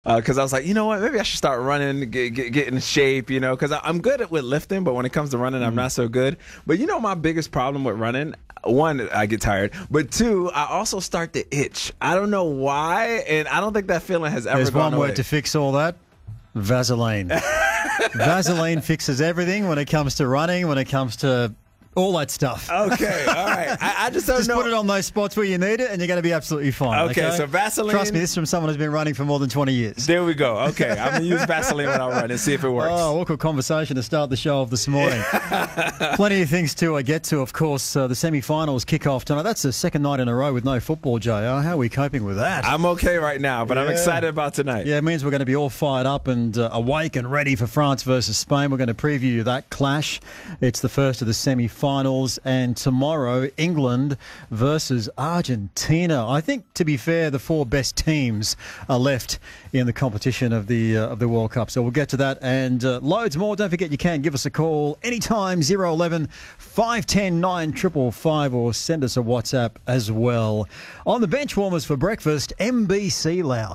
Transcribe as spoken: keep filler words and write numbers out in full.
Because uh, I was like, you know what, maybe I should start running, get, get, get in shape, you know, because I'm good at with lifting, but when it comes to running, I'm not so good. But you know my biggest problem with running? One, I get tired. But two, I also start to itch. I don't know why, and I don't think that feeling has ever There's gone one away. word to fix all that. Vaseline. Vaseline fixes everything when it comes to running, when it comes to all that stuff. Okay, all right. I, I just don't Just know. put it on those spots where you need it and you're going to be absolutely fine. Okay, Okay, so Vaseline. Trust me, this is from someone who's been running for more than twenty years. There we go. Okay, I'm going to use Vaseline when I run and see if it works. Oh, awkward conversation to start the show off this morning. Plenty of things to uh, get to, of course. Uh, the semi-finals kick off tonight. That's the second night in a row with no football, J R. How are we coping with that? I'm okay right now, but I'm Yeah. excited about tonight. Yeah, it means we're going to be all fired up and uh, awake and ready for France versus Spain. We're going to preview that clash. It's the first of the semi-finals, and tomorrow, England versus Argentina. I think, to be fair, the four best teams are left in the competition of the uh, of the World Cup. So we'll get to that and uh, loads more. Don't forget, you can give us a call anytime, zero eleven, five one zero, nine five five five, or send us a WhatsApp as well. On the bench warmers for breakfast, M B C Lounge.